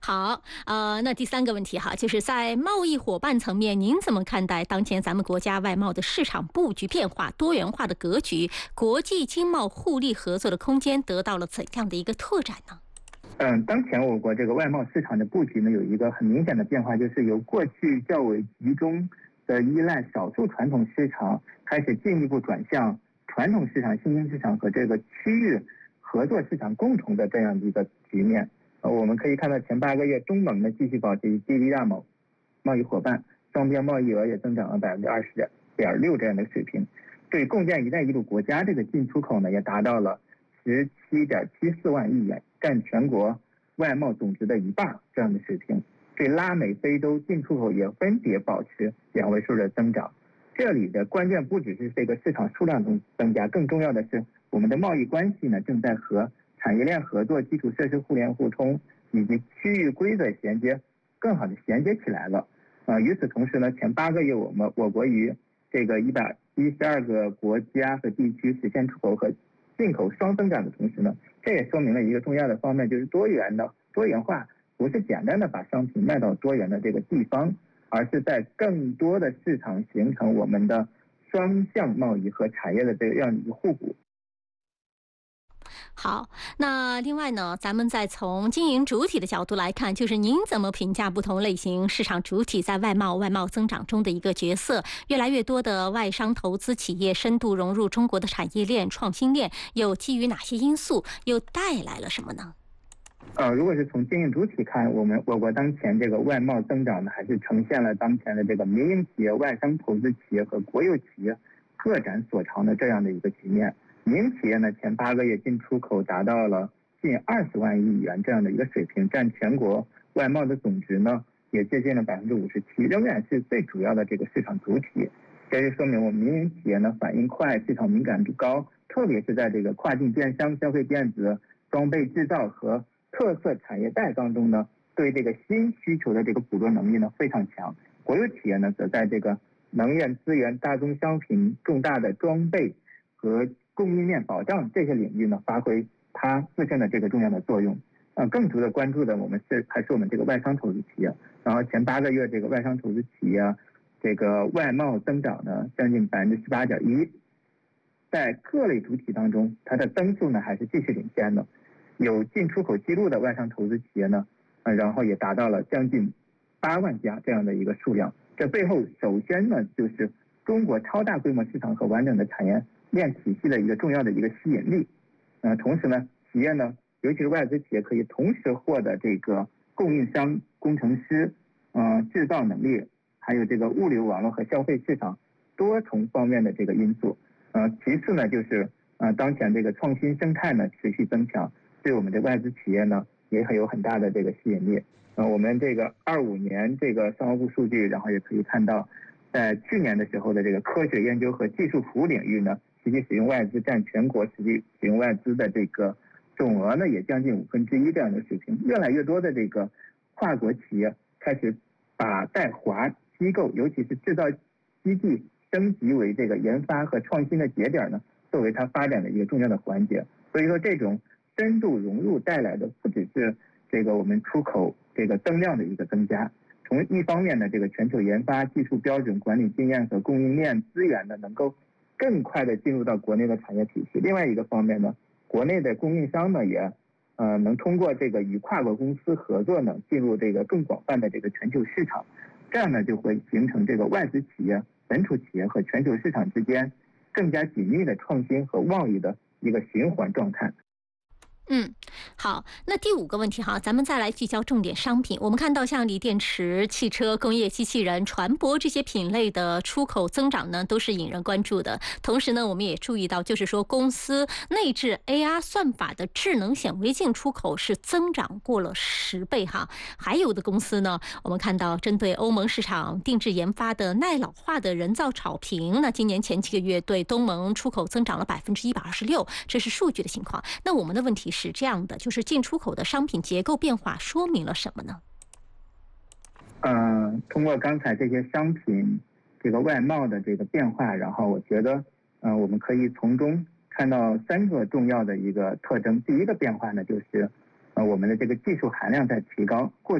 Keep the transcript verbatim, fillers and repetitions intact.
好，呃，那第三个问题哈，就是在贸易伙伴层面，您怎么看待当前咱们国家外贸的市场布局变化、多元化的格局，国际经贸互利合作的空间得到了怎样的一个拓展呢？ 嗯，当前我国这个外贸市场的布局呢，有一个很明显的变化，就是由过去较为集中的依赖少数传统市场，开始进一步转向传统市场、新兴市场和这个区域合作市场共同的这样的一个局面。呃，我们可以看到前八个月，东盟呢继续保持第一大贸贸易伙伴，双边贸易额也增长了百分之二十点六这样的水平。对共建“一带一路”国家这个进出口呢，也达到了十七点七四万亿元，占全国外贸总值的一半这样的水平。对拉美、非洲进出口也分别保持两位数的增长。这里的关键不只是这个市场数量增增加，更重要的是我们的贸易关系呢正在和产业链合作、基础设施互联互通以及区域规则衔接更好的衔接起来了。呃，与此同时呢，前八个月我们我国与这个一百一十二个国家和地区实现出口和进口双增长的同时呢，这也说明了一个重要的方面，就是多元的多元化不是简单的把商品卖到多元的这个地方，而是在更多的市场形成我们的双向贸易和产业的这样一个互补。 好，那另外呢，咱们再从经营主体的角度来看，就是您怎么评价不同类型市场主体在外贸、外贸增长中的一个角色？越来越多的外商投资企业深度融入中国的产业链、创新链，又基于哪些因素，又带来了什么呢？ 呃，如果是从经营主体看，我们我国当前这个外贸增长呢，还是呈现了当前的这个民营企业、外商投资企业和国有企业各展所长的这样的一个局面。民营企业呢，前八个月进出口达到了近二十万亿元这样的一个水平，占全国外贸的总值呢，也接近了百分之五十七，仍然是最主要的这个市场主体。这就说明我们民营企业呢反应快，市场敏感度高，特别是在这个跨境电商、消费电子、装备制造和特色产业带当中呢，对这个新需求的这个捕捉能力呢非常强。国有企业呢，则在这个能源资源、大宗商品、重大的装备和供应链保障这些领域呢，发挥它自身的这个重要的作用。呃，更值得关注的，我们是还是我们这个外商投资企业。然后前八个月这个外商投资企业这个外贸增长呢，将近百分之十八点一，在各类主体当中，它的增速呢还是继续领先的。有进出口记录的外商投资企业呢，呃，然后也达到了将近八万家这样的一个数量。这背后首先呢，就是中国超大规模市场和完整的产业链体系的一个重要的一个吸引力。呃，同时呢，企业呢，尤其是外资企业，可以同时获得这个供应商、工程师、呃制造能力，还有这个物流网络和消费市场多重方面的这个因素。呃，其次呢，就是呃当前这个创新生态呢持续增强，对我们的外资企业呢也很有很大的这个吸引力。呃，我们这个二五年这个商务部数据，然后也可以看到，在去年的时候的这个科学研究和技术服务领域呢，实际使用外资占全国实际使用外资的这个总额呢，也将近五分之一这样的水平。越来越多的这个跨国企业开始把在华机构，尤其是制造基地升级为这个研发和创新的节点呢，作为它发展的一个重要的环节。所以说，这种深度融入带来的不只是这个我们出口这个增量的一个增加，从一方面呢，这个全球研发技术标准、管理经验和供应链资源呢，能够更快的进入到国内的产业体系；另外一个方面呢，国内的供应商呢，也呃能通过这个与跨国公司合作呢，进入这个更广泛的这个全球市场。这样呢，就会形成这个外资企业、本土企业和全球市场之间更加紧密的创新和贸易的一个循环状态。 嗯，好，那第五个问题哈，咱们再来聚焦重点商品。我们看到像锂电池、汽车、工业机器人、船舶这些品类的出口增长呢，都是引人关注的。同时呢，我们也注意到，就是说公司内置 A R 算法的智能显微镜出口是增长过了十倍哈。还有的公司呢，我们看到针对欧盟市场定制研发的耐老化的人造草坪，那今年前几个月对东盟出口增长了百分之一百二十六，这是数据的情况。那我们的问题是。是这样的，就是进出口的商品结构变化说明了什么呢？ 呃，通过刚才这些商品这个外贸的这个变化，然后我觉得，呃，我们可以从中看到三个重要的一个特征。第一个变化呢，就是呃我们的这个技术含量在提高。过